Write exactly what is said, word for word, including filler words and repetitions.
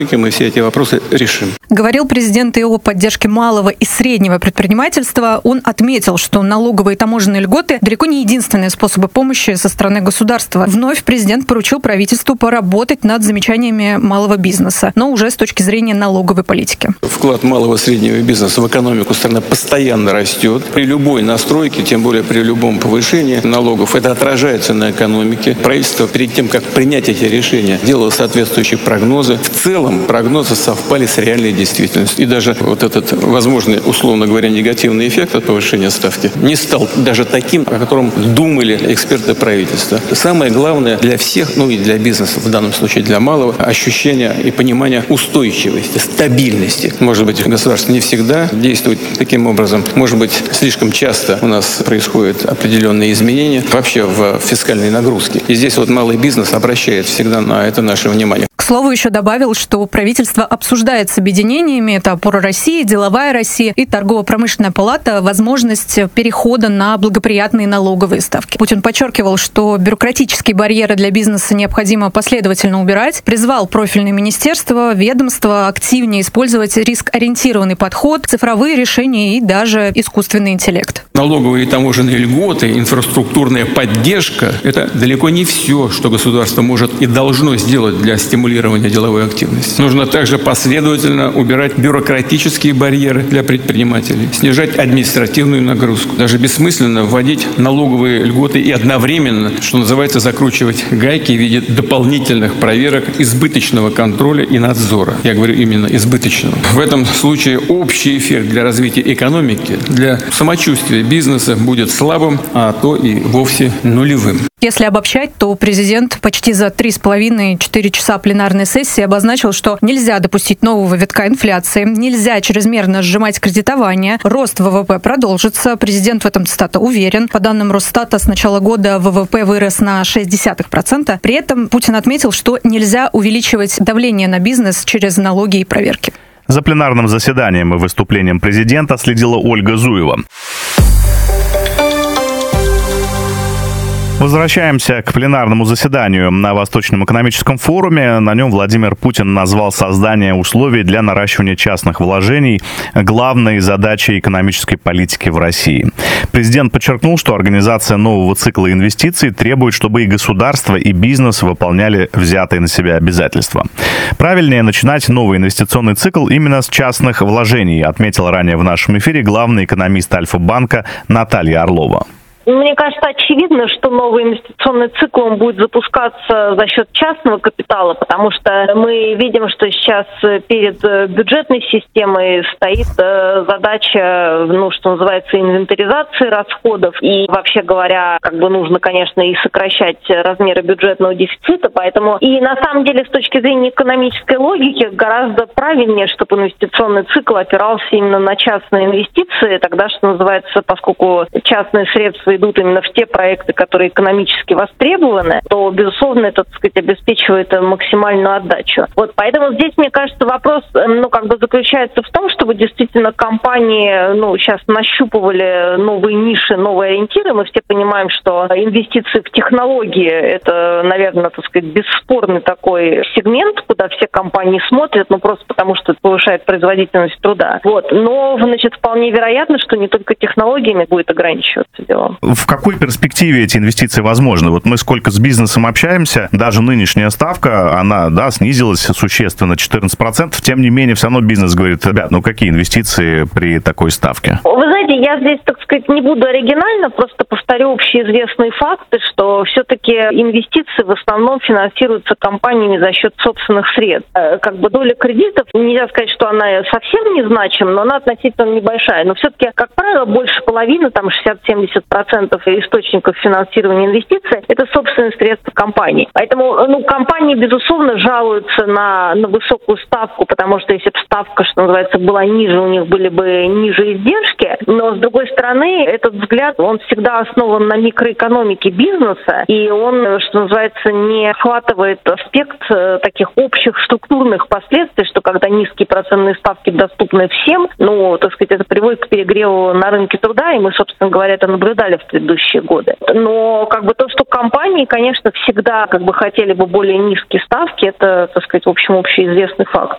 И мы все эти вопросы решим. Говорил президент и о поддержке малого и среднего предпринимательства. Он отметил, что налоговые и таможенные льготы далеко не единственные способы помощи со стороны государства. Вновь президент поручил правительству поработать над замечаниями малого бизнеса, но уже с точки зрения налоговой политики. Вклад малого и среднего бизнеса в экономику страны постоянно растет. При любой настройке, тем более при любом повышении налогов, это отражается на экономике. Правительство перед тем, как принять эти решения, делало соответствующие прогнозы. В целом прогнозы совпали с реальной действительностью. И даже вот этот возможный, условно говоря, негативный эффект от повышения ставки не стал даже таким, о котором думали эксперты правительства. Самое главное для всех, ну и для бизнеса, в данном случае для малого, ощущение и понимание устойчивости, стабильности. Может быть, государство не всегда действует таким образом. Может быть, слишком часто у нас происходят определенные изменения вообще в фискальной нагрузке. И здесь вот малый бизнес обращает всегда на это наше внимание. К слову, еще добавил, что правительство обсуждает с объединениями, это «Опора России», «Деловая Россия» и Торгово-промышленная палата, возможность перехода на благоприятные налоговые ставки. Путин подчеркивал, что бюрократические барьеры для бизнеса необходимо последовательно убирать, призвал профильные министерства, ведомства активнее использовать риск-ориентированный подход, цифровые решения и даже искусственный интеллект. Налоговые и таможенные льготы, инфраструктурная поддержка – это далеко не все, что государство может и должно сделать для стимулирования деловой активности. Нужно также последовательно убирать бюрократические барьеры для предпринимателей, снижать административную нагрузку. Даже бессмысленно вводить налоговые льготы и одновременно, что называется, закручивать гайки в виде дополнительных проверок, избыточного контроля и надзора. Я говорю именно избыточного. В этом случае общий эффект для развития экономики, для самочувствия бизнеса будет слабым, а то и вовсе нулевым. Если обобщать, то президент почти за три с половиной - четыре часа пленарной сессии обозначил, что нельзя допустить нового витка инфляции, нельзя чрезмерно сжимать кредитование, рост ВВП продолжится. Президент в этом, цитата, уверен. По данным Росстата, с начала года ВВП вырос на шесть десятых процента. При этом Путин отметил, что нельзя увеличивать давление на бизнес через налоги и проверки. За пленарным заседанием и выступлением президента следила Ольга Зуева. Возвращаемся к пленарному заседанию на Восточном экономическом форуме. На нем Владимир Путин назвал создание условий для наращивания частных вложений главной задачей экономической политики в России. Президент подчеркнул, что организация нового цикла инвестиций требует, чтобы и государство, и бизнес выполняли взятые на себя обязательства. Правильнее начинать новый инвестиционный цикл именно с частных вложений, отметила ранее в нашем эфире главный экономист Альфа-банка Наталья Орлова. Мне кажется, очевидно, что новый инвестиционный цикл он будет запускаться за счет частного капитала, потому что мы видим, что сейчас перед бюджетной системой стоит задача, ну, что называется, инвентаризации расходов. И, вообще говоря, как бы нужно, конечно, и сокращать размеры бюджетного дефицита. Поэтому и на самом деле с точки зрения экономической логики гораздо правильнее, чтобы инвестиционный цикл опирался именно на частные инвестиции. Тогда, что называется, поскольку частные средства идут именно в те проекты, которые экономически востребованы, то, безусловно, это, так сказать, обеспечивает максимальную отдачу. Вот поэтому здесь, мне кажется, вопрос, ну, как бы заключается в том, чтобы действительно компании, ну, сейчас нащупывали новые ниши, новые ориентиры. Мы все понимаем, что инвестиции в технологии – это, наверное, так сказать, бесспорный такой сегмент, куда все компании смотрят, ну, просто потому что это повышает производительность труда. Вот. Но, значит, вполне вероятно, что не только технологиями будет ограничиваться дело. В какой перспективе эти инвестиции возможны? Вот мы сколько с бизнесом общаемся, даже нынешняя ставка, она, да, снизилась существенно, четырнадцать процентов, тем не менее, все равно бизнес говорит: ребят, ну какие инвестиции при такой ставке? Вы знаете, я здесь, так сказать, не буду оригинально, просто повторю общеизвестные факты, что все-таки инвестиции в основном финансируются компаниями за счет собственных средств. Как бы доля кредитов, нельзя сказать, что она совсем незначима, но она относительно небольшая. Но все-таки, как правило, больше половины, там шестьдесят-семьдесят процентов источников финансирования инвестиций – это собственные средства компаний. Поэтому, ну, компании, безусловно, жалуются на, на высокую ставку, потому что если бы ставка, что называется, была ниже, у них были бы ниже издержки. Но, с другой стороны, этот взгляд, он всегда основан на микроэкономике бизнеса, и он, что называется, не охватывает аспект таких общих структурных последствий, что что когда низкие процентные ставки доступны всем, ну, так сказать, это приводит к перегреву на рынке труда, и мы, собственно говоря, это наблюдали в предыдущие годы. Но как бы то, что компании, конечно, всегда как бы хотели бы более низкие ставки, это, так сказать, в общем, общеизвестный факт.